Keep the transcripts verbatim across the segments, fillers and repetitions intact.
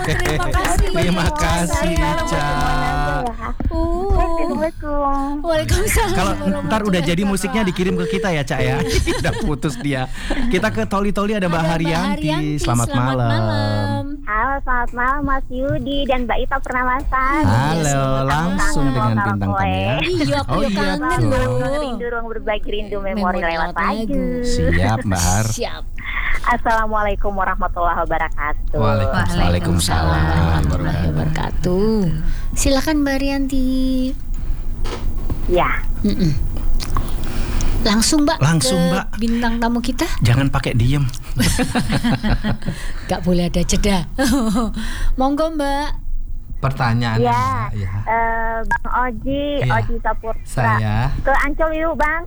terima kasih. Terima kasih, Ica. Uh. Assalamualaikum. Waalaikumsalam. Kalau ntar udah jadi musiknya dikirim ke kita ya, Cak ya. Udah putus dia. Kita ke Toli-Toli ada Mbak Ada Mbak Haryanti. Haryanti. Selamat, Selamat malam. malam. Halo, selamat malam Mas Yudi dan Mbak Ita Pernawasan. Halo, langsung Kangen dengan lokal bintang tamu ya. kue. Iya, aku Oh, ya iya, kangen tuh. loh. Rindu ruang berbagi, rindu memori Memori lewat lewat lagu. lagu. Siap, Mbak Har. Siap. Assalamualaikum warahmatullahi wabarakatuh. Waalaikumsalam warahmatullahi wabarakatuh. Silakan Mbak Haryanti. Ya. Mm-mm. Langsung Mbak. Langsung, ke Mbak. Bintang tamu kita. Jangan pakai diem. Gak boleh ada jeda. Monggo Mbak. Pertanyaannya Ya, ya. eh, Bang Oji, Iya. Oji Saputra. Saya. Ke Ancol yuk Bang.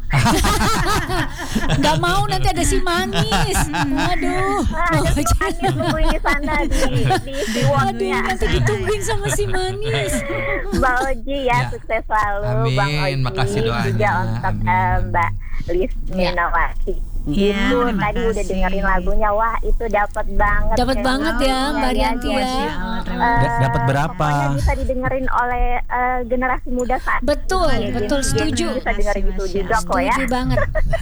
Gak mau nanti ada si manis. Aduh. Nah, ada si Manis nungguin di sana di di, di Aduh, wardnya. nanti ditungguin sama si manis. Bang Oji ya, Ya. sukses selalu. Amin, Bang Oji. makasih doanya. Juga untuk Amin. eh, Mbak Lis Ya. Minawati. Iya, Itu terima tadi udah kasih. dengerin lagunya, wah itu dapat banget. Dapat Kayak banget ya lagunya, Mbak Haryanti ya. Masya Allah, terima Eh, Da- dapat berapa? Pokoknya bisa didengerin oleh eh, generasi muda saat Betul, ini. betul, Jadi, setuju. Bisa dengerin itu Masya juga kok ya. Setuju banget.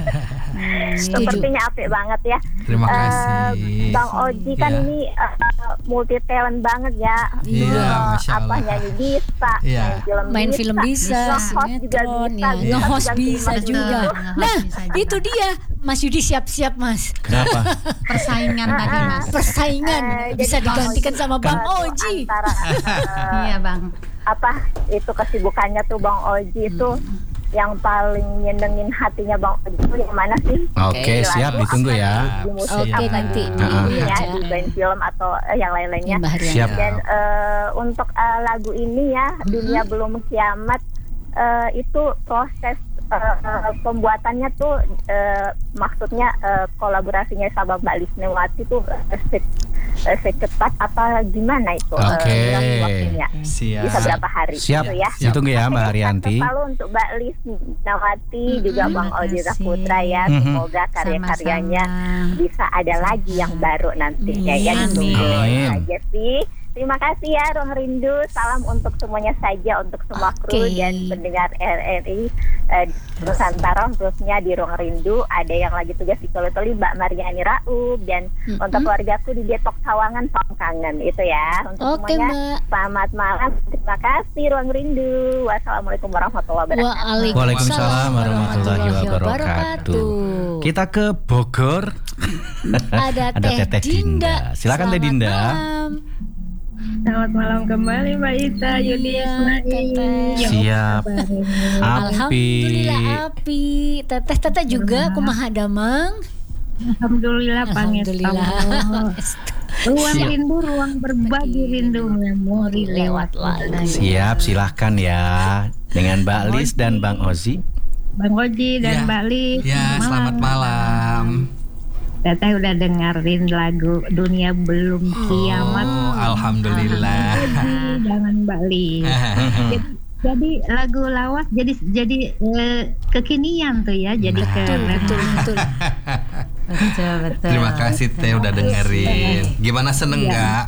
Setuju. Sepertinya apik banget ya. Terima Eh, kasih. Bang Oji kan Iya. ini uh, multi talent banget ya. Iya, Eh, Masya apa Allah. nyanyi bisa, Iya. main film Main bisa, film bisa, nge-host juga sinetron bisa, ya, bisa nge-host ganti bisa lagu. juga. Nge-host Nah, bisa juga. itu dia. Mas Yudi siap-siap Mas. Kenapa? Persaingan tadi Mas. Persaingan Eh, bisa jadi Bang digantikan Oji sama Bang itu Oji. Antara eh, Iya Bang. apa itu kesibukannya tuh Bang Oji itu yang paling nyenengin hatinya Bang Oji itu yang mana sih? Oke, Di siap, lagu ditunggu apa ya. Di musik Oke, apa nanti di, di- ini ya, aja. di band film atau eh, yang lain-lainnya. Mbak Haryanti. Siap. Dan eh, untuk eh, lagu ini ya, Dunia Belum Kiamat, eh, itu proses eh, eh, pembuatannya tuh eh, maksudnya eh, kolaborasinya sama Mbak Lisnewati tuh eh, se- eh, secepat apa gimana itu? eh, Oke. durasi waktunya? Siap. Bisa berapa hari? Siap, Gitu ya. ditunggu ya Mbak Haryanti. Selalu untuk Mbak Lisnawati juga Bang terima Oji kasih. Saputra ya. Mhm. Semoga karya-karyanya bisa ada lagi yang baru nantinya ya. Amin. Ditunggu Amin. aja sih. Terima kasih ya Ruang Rindu. Salam untuk semuanya saja, untuk semua kru Oke. dan pendengar R R I eh, Nusantara, khususnya di Ruang Rindu. Ada yang lagi tugas di Toli-Toli, Mbak Mariani Raub, dan Mm-mm. untuk keluargaku di Depok Sawangan, Salam Kangen. Itu ya. Untuk Oke semuanya, Mbak. selamat malam. Terima kasih Ruang Rindu. Wassalamualaikum warahmatullahi wabarakatuh. Waalaikumsalam warahmatullahi wabarakatuh. Kita ke Bogor. Ada, Ada Teteh Dinda. Silakan Teh Selamat Dinda. malam. Selamat malam kembali Mbak Ita, Yudi, Iya, Ismail. Teteh. Ya, Siap. apa kabar? Api. Alhamdulillah api. Teteh teteh juga kumaha damang. Alhamdulillah Alhamdulillah. pangestu. Ruang Siap. rindu, ruang berbagi rindu memori lewat lagu. Siap, silahkan ya. Dengan Mbak Lis dan Bang Ozi. Bang Oji dan Ya. Mbak Lis. Ya, selamat malam. Teteh udah dengerin lagu Dunia Belum Kiamat. Oh, alhamdulillah. Jadi, jangan Mbak Lis. jadi, jadi lagu lawas jadi jadi eh, kekinian tuh ya. Jadi Nah. ke Betul betul. Betul betul. Terima kasih Teh udah dengerin. Gimana seneng nggak?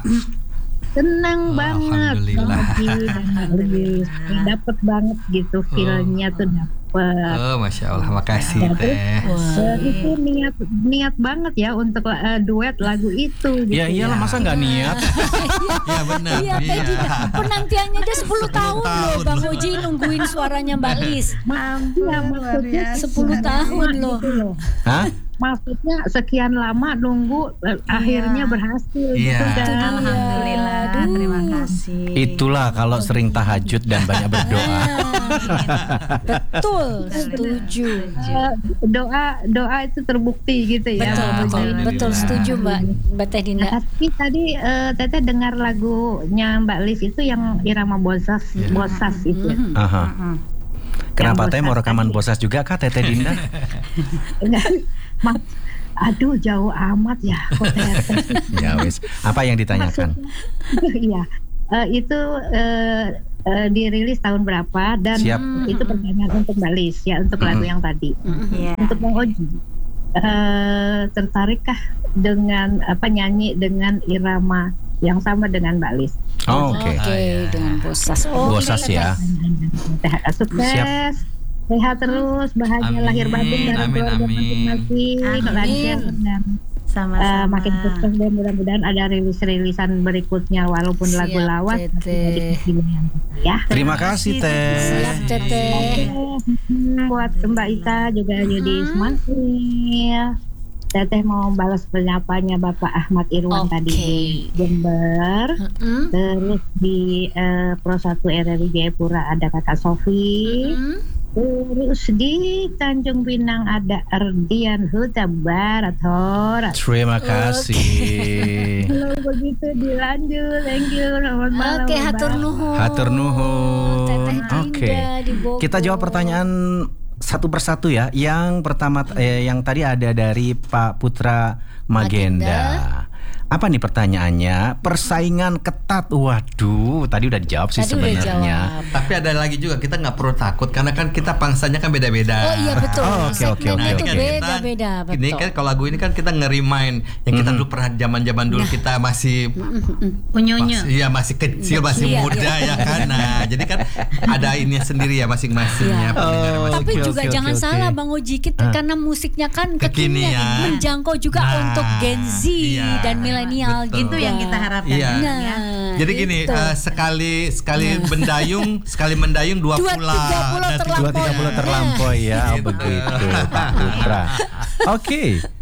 Senang Oh, banget alhamdulillah. Bang Oji dan Mbak Lis. Dapet banget gitu feelnya tuh dapet. Oh, Masya Allah, makasih Teh. Eh, itu niat niat banget ya untuk eh, duet lagu itu. Gitu. Ya iyalah, masa nggak niat? Ya benar. Iya Teh Dinda. Penantiannya dia sepuluh tahun loh Bang Oji nungguin suaranya Mbak Lis. Ya, maksudnya sepuluh tahun loh. gitu loh. Hah? Maksudnya sekian lama nunggu eh, akhirnya berhasil Iya. gitu kan. Alhamdulillah. Aduh. Terima kasih. Itulah kalau sering tahajud dan banyak berdoa. Betul, setuju. Eh, doa doa itu terbukti gitu ya. Betul, Bang betul, Oji. betul setuju Mbak Mbak Teh Nah, Dinda. tapi tadi eh, Teteh dengar lagunya Mbak Lis itu yang irama bosas bosas itu. Mhm. Aha. Mm. Kenapa Yang Teh mau bosas rekaman tadi. bosas juga kah Teteh Dinda? Enggak, Mak, aduh jauh amat ya kok Teteh sih. Ya wis. Apa yang ditanyakan? Iya, eh, itu eh, eh, dirilis tahun berapa dan Siap. itu pertanyaan untuk Mbak Lis ya untuk lagu Mm-mm. yang tadi. Iya. Untuk Bang Oji, eh, tertarikkah dengan apa nyanyi dengan irama yang sama dengan Mbak Lis. Oh, Oke. Oke, Ah, ya. dengan Bosas. Oh, Bosas ya. Sehat, sukses, sehat terus, bahagia Amin, lahir batin dari amin, keluarga amin. masing-masing, Amin. lancar dan Sama-sama. eh, makin sukses dan mudah-mudahan ada rilis-rilisan berikutnya walaupun Siap, lagu lawas Teteh. tapi dari pilihan ya. Terima kasih Teh. Siap, Teteh. Hmm, buat Mbak Ita juga Yudi Ismail. Teteh mau balas penyapanya Bapak Ahmad Irwan Oke. tadi di Jember. Mm-mm. Terus di eh, Pro satu R R I Jayapura ada Kakak Sofi. Mm-mm. Terus di Tanjung Pinang ada Ardian Huta Barat Horat. Terima kasih. Kalau begitu dilanjut, thank you, selamat malam. Oke, Mbak. hatur nuhun. Hatur nuhun. Teteh Dinda Oke. di Bogor. Kita jawab pertanyaan satu persatu ya. Yang pertama eh, yang tadi ada dari Pak Putra Magenda. Magenda. Apa nih pertanyaannya? Persaingan ketat. Waduh, tadi udah dijawab sih Tadi udah sebenarnya. jawab. Tapi ada lagi juga, kita nggak perlu takut karena kan kita pangsanya kan beda-beda. Oh iya betul. Oh, oke, oke, Segmennya oke, itu oke. beda-beda, betul. Ini kan kalau lagu ini kan kita nge-remind yang kita Mhm. dulu pernah zaman-zaman dulu kita masih Unyu-unyu. masih, iya masih kecil, masih Iya, muda ya kan. Nah, jadi kan ada ini sendiri ya Iya. masing-masingnya. pendengar Oh, masing-masing. Tapi Oke, juga oke, jangan oke, salah oke. Bang Oji, kita Ah. karena musiknya kan Kekinian. kekinian, menjangkau juga Nah, untuk Gen Z iya, dan milenial betul. gitu Itu yang kita harapkan. Iya. Nah, Jadi gini, itu. eh, sekali sekali mendayung, sekali mendayung dua Dua pulau. tiga pulau Dan terlampau. Dua tiga puluh terlampaui ya, oh, Gitu. begitu Pak Putra. Oke,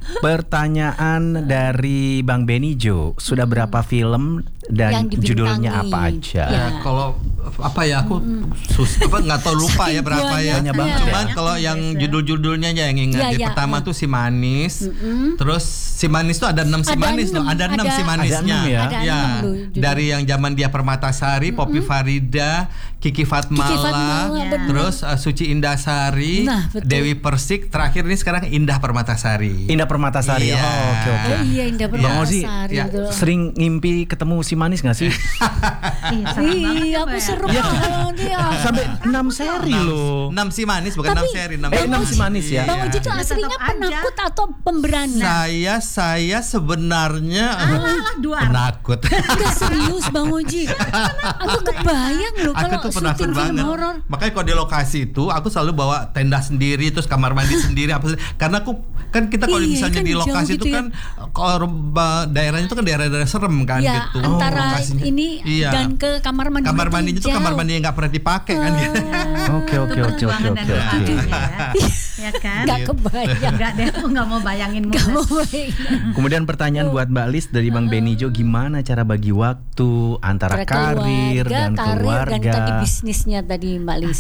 pertanyaan dari Bang Benijo. Sudah berapa film dan Yang dibintangi. judulnya apa aja? Ya. Eh, kalau apa ya aku sus apa nggak tahu lupa ya Saking berapa ya. banyak banget Cuman ya. kalau yang judul-judulnya aja yang ingat. Ya, Yang ya, pertama ya. tuh Si Manis. Mm-mm. Terus Si Manis tuh ada enam Si Ada Manis loh. enam, Ada enam ada- Si Manisnya. Ada enam ya? Ada Ya, enam loh judul. dari yang zaman dia Permatasari, Poppy Farida, Kiki Fatmala, Kiki Fatmala, Ya. benar. terus uh, Suci Indasari, Nah, betul. Dewi Persik, terakhir ini sekarang Indah Permatasari. Indah Permatasari. Iya. Oh, oke oke. Oh iya Indah Bang Ozi, Permatasari ya, betul. Sering ngimpi ketemu si manis gak sih? Iya, serem banget Iya, ya, aku Mbak, ya. serem Iya. banget ya. Sampai enam seri loh. enam Si Manis bukan enam Tapi- seri, enam Eh, enam Si Manis ya? Bang Oji tuh Ya, aslinya tetap aja. penakut atau pemberani? Saya saya sebenarnya Alah, dua arah. penakut. Enggak serius Bang Oji. Aku kebayang loh Aku kalau tuh penakut syuting film banget. horor. Makanya kalau di lokasi itu aku selalu bawa tenda sendiri, terus kamar mandi sendiri apa sih. Karena aku kan kita kalau Iya, misalnya kan di jauh lokasi gitu itu ya. kan kalau ba- daerahnya itu kan daerah-daerah serem kan Ya, gitu. antara Lokasinya. ini Iya. dan ke kamar mandi. kamar itu mandinya tuh kamar jauh. mandi yang nggak pernah dipakai kan gitu. Oke oke Itu oke oke perjuangan oke dari oke. cucunya ya. Ya kan? Nggak kebayang. Enggak deh, aku nggak mau bayangin Nggak mules. mau bayangin. Kemudian pertanyaan buat Mbak Lis dari Bang Benijo, gimana cara bagi waktu antara Antara karir keluarga, dan karir keluarga? dan tadi bisnisnya tadi Mbak Lis.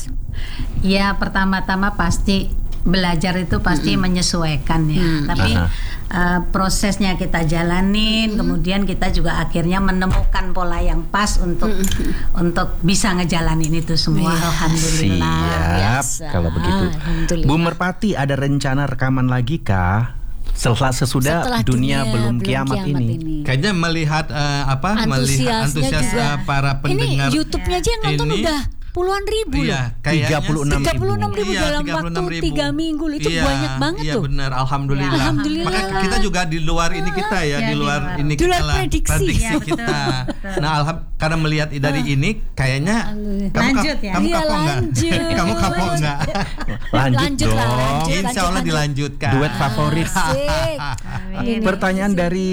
Ya pertama-tama pasti belajar itu pasti menyesuaikan ya. Mm. Tapi Aha. uh, prosesnya kita jalanin, kemudian kita juga akhirnya menemukan pola yang pas untuk untuk bisa ngejalanin itu semua. Iya. Alhamdulillah. Siap, Biasa. kalau begitu. Alhamdulillah. Bu Merpati, ada rencana rekaman lagi kah? Setelah sesudah Setelah dunia, belum kiamat, ini. Kayaknya melihat eh, apa melihat Antusiasnya antusias juga. eh, para pendengar. Ini YouTube-nya aja yang nonton ini- udah puluhan ribu loh. Iya, kayaknya tiga puluh enam sih. tiga puluh enam ribu Iya, dalam tiga puluh enam waktu ribu. tiga minggu loh. Itu Iya, banyak banget iya, tuh. benar, alhamdulillah. Ya, alhamdulillah. Makanya kita juga di luar ini kita ya, Ya, di di luar luar. ini Di kita luar lah, prediksi. Ya, betul, kita. betul. Nah, alham, karena melihat dari ini kayaknya Alhamdulillah. kamu Lanjut kap- ya? Kamu Iya, kapok enggak? lanjut. Kamu kapok enggak? Lanjut, Lanjut lah, dong. lanjut. Insya Allah dilanjutkan. Duet favorit. Asik. Amin. Pertanyaan dari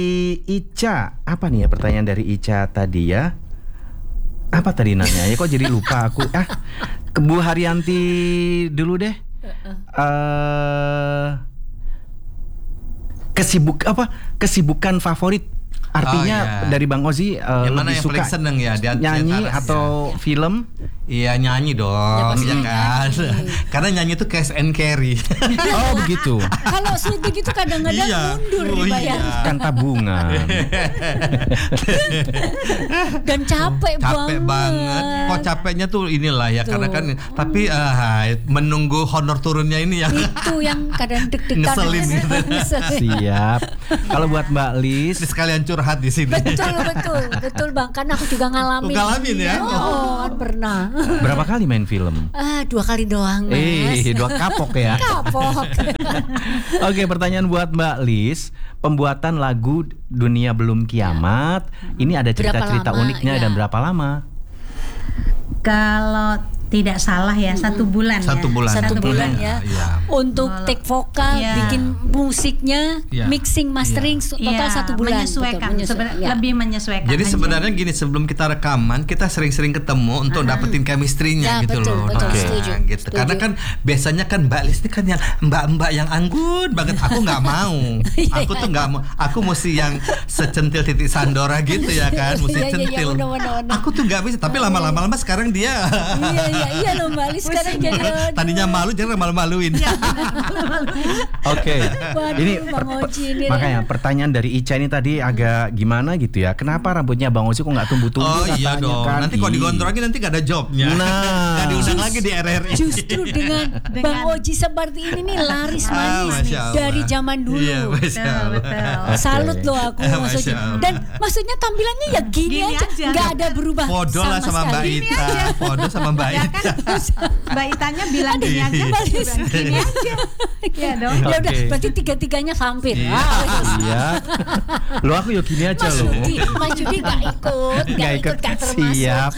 Ica. Apa nih ya pertanyaan dari Ica tadi ya? Apa tadi nanya? Ya kok jadi lupa aku. Ah, ke Bu Haryanti dulu deh. Eh kesibuk apa? Kesibukan favorit. Artinya Oh, iya. dari Bang Ozi eh, Yang mana lebih yang suka paling seneng ya? Di- di nyanyi antara- atau film? Iya nyanyi dong, pasti ya kan? nyanyi. Karena nyanyi itu cash and carry. Oh begitu. Kalau syuting itu kadang-kadang Iya. mundur Oh, dibayar. iya. Kan tabungan. Dan capek, Capek banget. Kok capeknya tuh inilah ya, Tuh. karena kan. Tapi ah, menunggu honor turunnya ini yang Itu yang kadang deg-degan. Ngeselin gitu. Ngeselin. Siap. Kalau buat Mbak Lis, sekalian curhat di sini. Betul, betul, betul Bang. Karena aku juga ngalamin. Oh, ngalamin ya? Oh, kan pernah. Berapa kali main film? Ah, dua kali doang, Mas. Eh, dua kapok ya. Kapok. Oke, pertanyaan buat Mbak Lis. Pembuatan lagu Dunia Belum Kiamat, ini ada cerita-cerita Berapa lama? uniknya Ya. dan berapa lama? Kalau tidak salah ya satu bulan Satu ya. bulan. Satu bulan ya. Iya. Untuk take vokal, Iya. bikin musiknya, Iya. mixing, mastering, su- total Iya, satu bulan. menyesuaikan, Betul, Seben- ya. lebih menyesuaikan. Jadi aja. sebenarnya gini, sebelum kita rekaman kita sering-sering ketemu untuk dapetin chemistry-nya Ya, gitu betul, loh. betul, Nah, setuju, gitu. setuju. Karena kan biasanya kan Mbak Lis ini kan yang mbak-mbak yang anggun banget. Aku nggak mau. Aku tuh nggak mau. Aku mesti yang secentil titik Sandora gitu ya kan, mesti Iya, iya, iya, centil. benar, benar, benar. Aku tuh nggak bisa. Tapi lama-lama lama sekarang dia Iya, iya, iya loh Mbak Lis sekarang jadi aduh. tadinya malu jadi malu-maluin. Oke. Waduh, Ini Bang per- Oji ini. makanya pertanyaan dari Ica ini tadi agak gimana gitu ya. Kenapa rambutnya Bang Oji kok nggak tumbuh-tumbuh Oh iya katanya dong. kan? Nanti kalau Ih. digondrongin nanti gak ada jobnya. Nah. Gak diundang lagi di R R I. Justru dengan Bang Oji seperti ini nih laris Ah, manis nih Masya Allah. dari zaman dulu. Iya, Masya Betul, Allah. betul. Oke. Salut loh aku Eh, Mas Oji. Masya Allah. Dan maksudnya tampilannya ya gini, Gini aja, aja. nggak ada berubah Podo lah sama Mbak sekali. Ita. Podo sama Mbak Ya Ita. kan Mbak Itanya bilang gini aja, Mbak Lis. gini aja. Ya dong. Ya udah, Oke. berarti tiga-tiganya vampir. Iya. Ah, yes. Iya. Lo aku yo gini aja Mas loh. Yudi, Mas Yudi gak ikut, gak ikut, gak termasuk. Siap.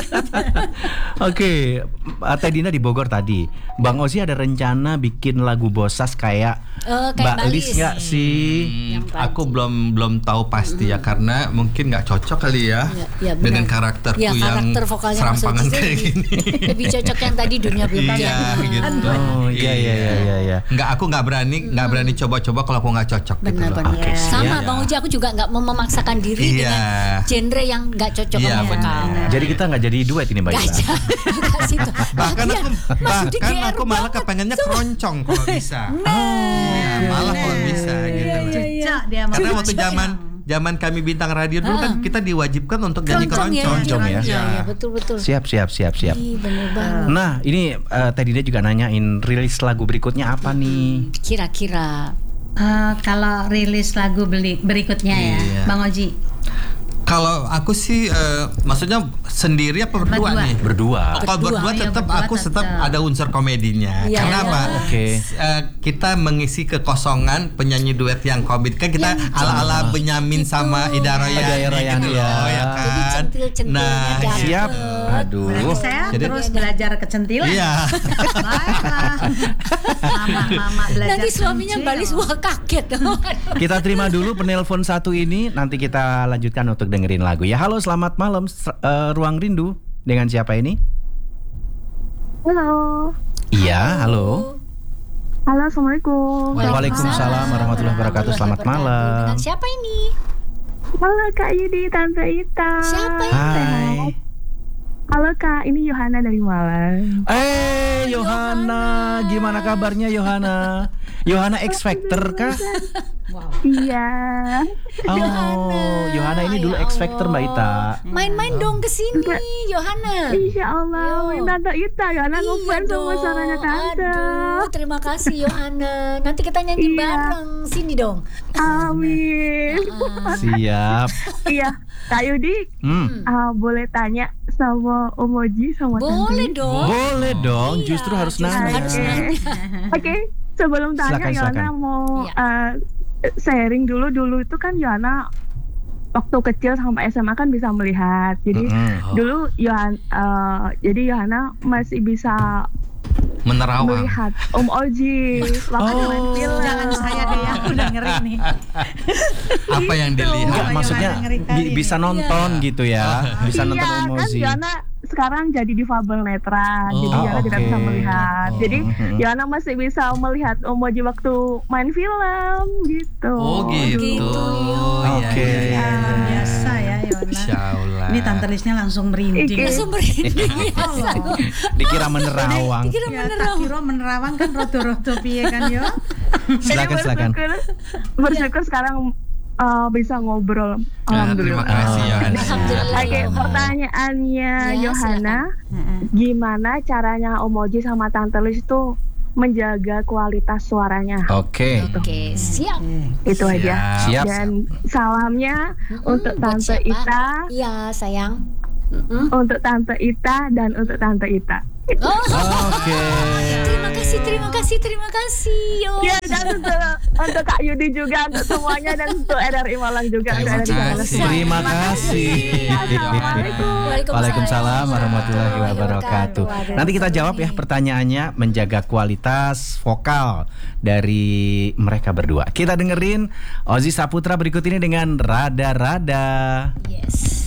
Oke, uh, Teh Dina di Bogor tadi. Bang Ozi ada rencana bikin lagu Bosas kayak Eh, kayak Mbak Mbak Lis Lis. nggak sih? Yang Hmm, aku belum belum tahu pasti ya karena mungkin nggak cocok kali ya, Ya, ya, benar. dengan karakterku Ya, yang karakter vokalnya Mas serampangan Oji kayak lebih- gini. Lebih cocok yang tadi Dunia Belum Iya, Kiamat. gitu. Oh iya iya iya iya. iya. Nggak, aku nggak berani nggak berani coba-coba kalau aku nggak cocok gitu loh. Benar-benar. Oke, Sama siap. Bang Uji, aku juga nggak mau memaksakan diri Iya. dengan genre yang nggak cocok Iya, sama vokal. benar. Jadi kita nggak jadi duet ini Mbak Nggak Ita. aja, nggak situ. Bahkan Lagian, aku Mas Yudi bahkan G R aku malah banget. kepengennya keroncong kalau bisa. Ya, malah kalau bisa gitu. Iya, iya, iya. Cocok dia sama Karena Mbak waktu Ita. zaman zaman kami bintang radio dulu kan kita diwajibkan untuk nyanyi Keroncong ya, keroncong. Keroncong ya. Iya, iya, betul-betul. Siap siap siap siap. Ih, bener banget. Nah ini uh, Teh Dina juga nanyain rilis lagu berikutnya apa nih? Kira-kira Eh, kalau rilis lagu beli- berikutnya ya, Iya. Bang Oji. Kalau aku sih eh, maksudnya sendiri apa berdua, Berdua. nih? Berdua. Oh, kalau Berdua. berdua Iya, tetap berdua aku tetap tetap. ada unsur komedinya. Iya, Karena iya. apa? Oke. S- eh, kita mengisi kekosongan penyanyi duet yang komik kan kita Yang ala-ala Benyamin gitu. sama Ida Royani Ida Royani, gitu loh, ya. ya Jadi kan. centil-centilnya Nah, dapet. Siap. Aduh. Berarti saya Jadi- terus belajar kecentilan. Iya. Baiklah. Mama-mama belajar nanti suaminya kencil. balis, wah kaget. Kita terima dulu penelpon satu ini, nanti kita lanjutkan untuk dengerin lagu ya. Halo, selamat malam, S- eh, Ruang Rindu. Dengan siapa ini? Halo. Iya, halo. Halo, Assalamualaikum. Waalaikumsalam warahmatullahi wabarakatuh. Selamat malam. Dengan siapa ini? Halo Kak Yudi, Tante Ita. Siapa ini? Hai. Halo Kak, ini Yohana dari Malang. Eh, Yohana, gimana kabarnya Yohana? Yohana X Factor kah? Iya. Oh, Yohana ini dulu Ya X Factor Mbak Ita. Main-main dong ke sini, Yohana. Insya Allah, Yo. Tante Ita, Yohana Iya ngefans sama dong. suaranya Tante. Aduh, terima kasih Yohana. Nanti kita nyanyi Iya. bareng. Sini dong. Amin. Ah, Siap. Iya, Kak Yudi, Hmm. ah, boleh tanya sama Om Oji sama boleh Tante? dong. Boleh dong, Iya, justru harus justru nanya. harus Oke. nanya. Oke, sebelum tanya Silakan, Yohana silakan. mau Iya. eh, sharing dulu dulu itu kan Yohana waktu kecil sampai S M A kan bisa melihat. Jadi Mm-mm. dulu Yohan eh, jadi Yohana masih bisa Menerawang. melihat Om Oji waktu Oh. main film. Jangan saya deh, aku udah ngeri nih. Apa yang Gitu. dilihat? Enggak, Oh, maksudnya Yohana ngeri kali bi- ini. bisa nonton gitu ya. Bisa nonton Iya, kan emosi. Yohana sekarang jadi difabel netra, jadi Oh, Yohana tidak oke. bisa melihat. Jadi Mhm. Yohana masih bisa melihat Om Oji waktu main film gitu. Oh gitu. gitu, Oke. Iya, iya, iya. Biasa ya, Yona. Masya Allah. Ini Tante Lisnya langsung merinding. Iki. Langsung merinding. Biasa. Dikira menerawang. Dikira Ya, beneran. tak kira menerawang kan roto-roto piye kan yo. Silakan, Jadi silakan. bersyukur, bersyukur sekarang uh, bisa ngobrol. Ah, terima Alhamdulillah. kasih Oh. Yohana. Alhamdulillah. Oke, Yohana. pertanyaannya Ya, Yohana, gimana caranya Om Oji sama Tante Lis itu menjaga kualitas suaranya? Oke. Oke, siap. Itu aja. Siap. Dan salamnya Mm-mm, untuk buat Tante siapa? Ita, Iya, sayang. Mm-mm. untuk Tante Ita dan untuk Tante Ita. Oh, Oke. terima kasih, terima kasih, terima kasih. Yo. Ya, dan untuk, untuk Kak Yudi juga, untuk semuanya, dan untuk R R I Malang juga. Terima untuk R R I Malang. kasih. Terima kasih. Assalamualaikum. Waalaikumsalam warahmatullahi wabarakatuh. Waduh, Nanti kita seru jawab ya nih. pertanyaannya, menjaga kualitas vokal dari mereka berdua. Kita dengerin Ozi Saputra berikut ini dengan Rada-Rada. Yes.